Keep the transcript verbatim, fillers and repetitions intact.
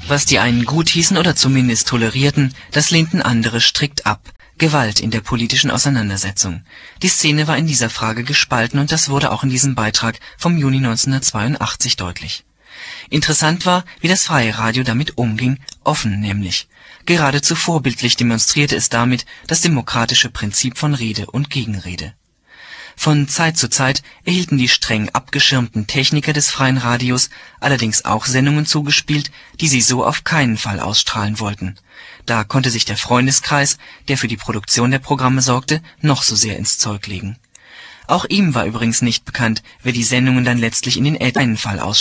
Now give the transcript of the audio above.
Was die einen guthießen oder zumindest tolerierten, das lehnten andere strikt ab: Gewalt in der politischen Auseinandersetzung. Die Szene war in dieser Frage gespalten und das wurde auch in diesem Beitrag vom Juni neunzehnhundertzweiundachtzig deutlich. Interessant war, wie das Freie Radio damit umging, offen nämlich. Geradezu vorbildlich demonstrierte es damit das demokratische Prinzip von Rede und Gegenrede. Von Zeit zu Zeit erhielten die streng abgeschirmten Techniker des Freien Radios allerdings auch Sendungen zugespielt, die sie so auf keinen Fall ausstrahlen wollten. Da konnte sich der Freundeskreis, der für die Produktion der Programme sorgte, noch so sehr ins Zeug legen. Auch ihm war übrigens nicht bekannt, wer die Sendungen dann letztlich in den Äther